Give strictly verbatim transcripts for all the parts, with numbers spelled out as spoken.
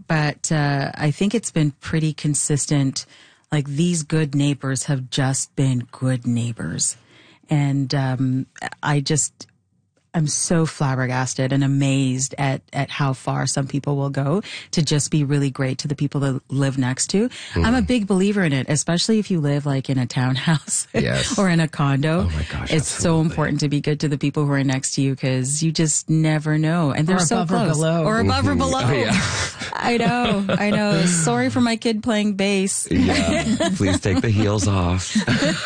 but uh, I think it's been pretty consistent. Like, these good neighbors have just been good neighbors. And um, I just, I'm so flabbergasted and amazed at, at how far some people will go to just be really great to the people that live next to. Mm. I'm a big believer in it, especially if you live like in a townhouse yes. or in a condo. Oh my gosh, it's absolutely. so important to be good to the people who are next to you, because you just never know. And they're or so above close. Or below. Or above mm-hmm. or below. Oh, yeah. I know, I know. Sorry for my kid playing bass. Yeah, please take the heels off.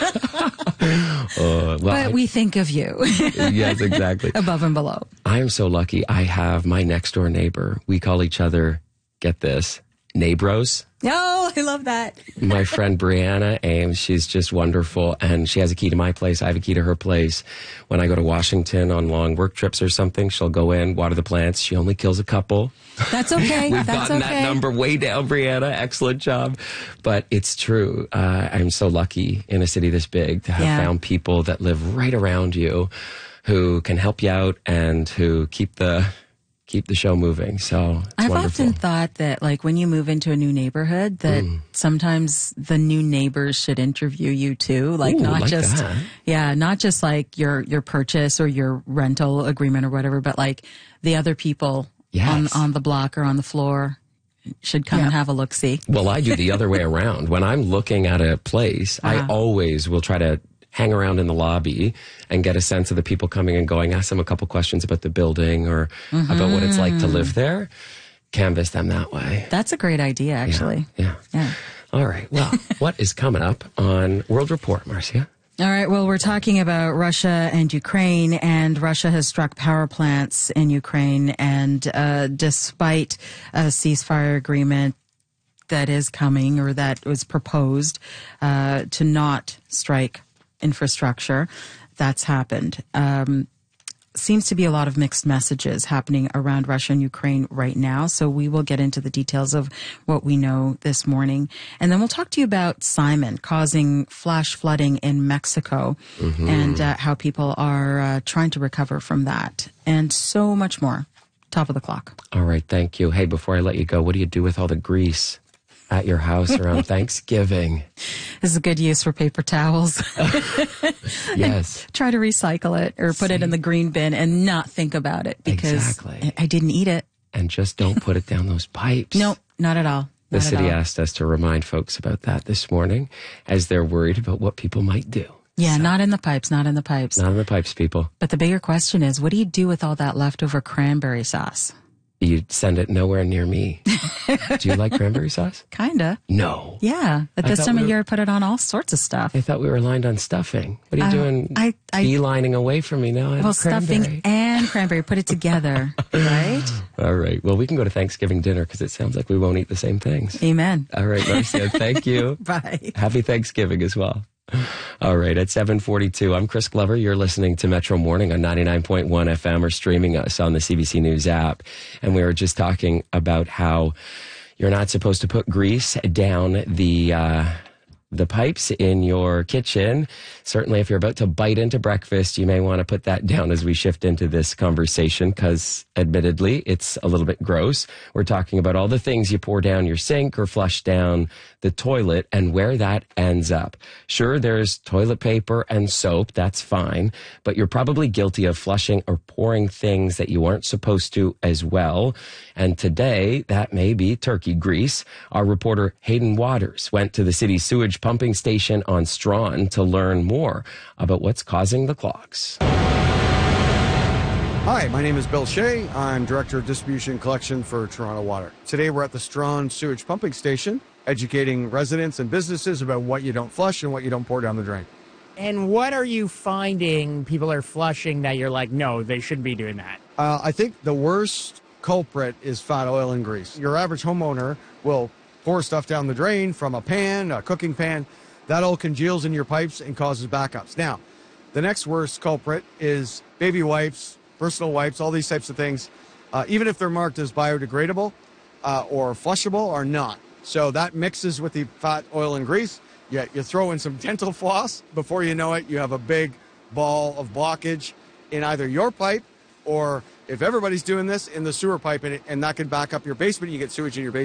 uh, well, but I, we think of you. Yes, exactly. Above and below. I am so lucky. I have my next door neighbor. We call each other, get this, neighbros. Oh, I love that. My friend Brianna Ames, she's just wonderful. And she has a key to my place. I have a key to her place. When I go to Washington on long work trips or something, she'll go in, water the plants. She only kills a couple. That's okay. We've That's gotten okay. that number way down, Brianna. Excellent job. But it's true. Uh, I'm so lucky in a city this big to have Yeah. found people that live right around you who can help you out and who keep the keep the show moving. So it's I've wonderful. often thought that, like, when you move into a new neighborhood, that Mm. sometimes the new neighbors should interview you too. Like, Ooh, not like just, that. yeah, not just like your, your purchase or your rental agreement or whatever, but like the other people Yes. on, on the block or on the floor should come Yeah. and have a look-see. Well, I do the other way around. When I'm looking at a place, I Uh-huh. always will try to hang around in the lobby and get a sense of the people coming and going, ask them a couple questions about the building or Mm-hmm. about what it's like to live there, canvass them that way. That's a great idea, actually. Yeah. Yeah. All right. Well, what is coming up on World Report, Marcia? All right. Well, we're talking about Russia and Ukraine, and Russia has struck power plants in Ukraine. And uh, despite a ceasefire agreement that is coming, or that was proposed uh, to not strike infrastructure, that's happened. Um, seems to be a lot of mixed messages happening around Russia and Ukraine right now. So we will get into the details of what we know this morning. And then we'll talk to you about Simon causing flash flooding in Mexico, mm-hmm. and uh, how people are uh, trying to recover from that, and so much more. Top of the clock. All right. Thank you. Hey, before I let you go, what do you do with all the grease at your house around Thanksgiving? This is a good use for paper towels. Yes. Try to recycle it or put See? it in the green bin and not think about it, because Exactly. I, I didn't eat it. And just don't put it down those pipes. No, not at all. The Not at city all. asked us to remind folks about that this morning as they're worried about what people might do. Yeah, So, not in the pipes, not in the pipes. not in the pipes, people. But the bigger question is, what do you do with all that leftover cranberry sauce? You send it nowhere near me. Do you like cranberry sauce? Kinda. No. Yeah. At I this thought time we of were- year, I put it on all sorts of stuff. I thought we were aligned on stuffing. What are you Uh, doing? I- I- beelining away from me now. I have Well, cranberry. stuffing and cranberry, put it together, right? All right. Well, we can go to Thanksgiving dinner because it sounds like we won't eat the same things. Amen. All right, Marcia. Thank you. Bye. Happy Thanksgiving as well. All right, at seven forty-two, I'm Chris Glover. You're listening to Metro Morning on ninety-nine point one F M or streaming us on the C B C News app. And we were just talking about how you're not supposed to put grease down the uh, the pipes in your kitchen. Certainly, if you're about to bite into breakfast, you may want to put that down as we shift into this conversation, because admittedly, it's a little bit gross. We're talking about all the things you pour down your sink or flush down the toilet and where that ends up. Sure, there's toilet paper and soap. That's fine. But you're probably guilty of flushing or pouring things that you aren't supposed to as well. And today, that may be turkey grease. Our reporter Hayden Waters went to the city's sewage pumping station on Strawn to learn more about what's causing the clogs. Hi, my name is Bill Shea. I'm Director of Distribution and Collection for Toronto Water. Today we're at the Strawn Sewage Pumping Station, educating residents and businesses about what you don't flush and what you don't pour down the drain. And what are you finding people are flushing that you're like, no, they shouldn't be doing that? Uh, I think the worst culprit is fat oil and grease. Your average homeowner will pour stuff down the drain from a pan, a cooking pan. That all congeals in your pipes and causes backups. Now, the next worst culprit is baby wipes, personal wipes, all these types of things, uh, even if they're marked as biodegradable uh, or flushable, are not. So that mixes with the fat, oil, and grease. You, you throw in some dental floss. Before you know it, you have a big ball of blockage in either your pipe, or if everybody's doing this, in the sewer pipe, and, it, and that can back up your basement. You get sewage in your basement.